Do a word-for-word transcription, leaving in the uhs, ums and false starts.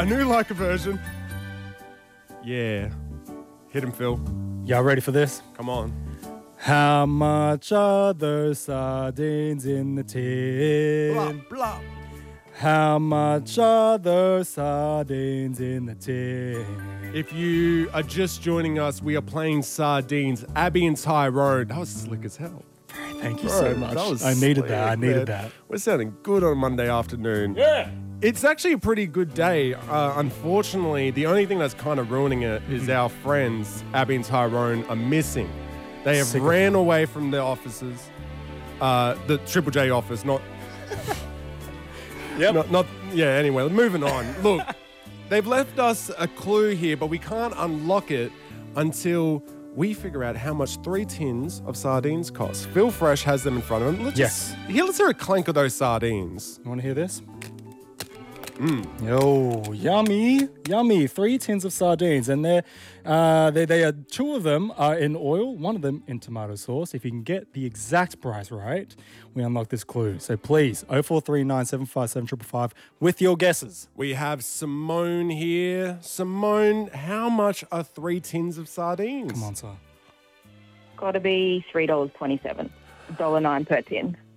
A new Leica version. Yeah. Hit him, Phil. Y'all ready for this? Come on. How much are those sardines in the tin? Blah, blah. How much are those sardines in the tin? If you are just joining us, we are playing Sardines. Abby and Tyrone. That was slick as hell. Thank you Bro, so much. that was I needed slick, that. I needed man. that. We're sounding good on Monday afternoon. Yeah. It's actually a pretty good day. Uh, unfortunately, the only thing that's kind of ruining it is our friends, Abby and Tyrone, are missing. They have Sick of ran them. away from their offices. Uh, the Triple J office, not... Yep. Not, not, yeah, anyway, moving on. Look, they've left us a clue here, but we can't unlock it until we figure out how much three tins of sardines cost. Phil Fresh has them in front of him. Let's Yes. Just, here, let's hear a clank of those sardines. You want to hear this? Mm. Yo, yummy, yummy. Three tins of sardines, and they're, uh, they they are two of them are in oil, one of them in tomato sauce. If you can get the exact price right, we unlock this clue. So please, oh four three nine seven five seven five five with your guesses. We have Simone here. Simone, how much are three tins of sardines? Come on, sir. Got to be three dollars twenty-seven. one dollar nine per tin.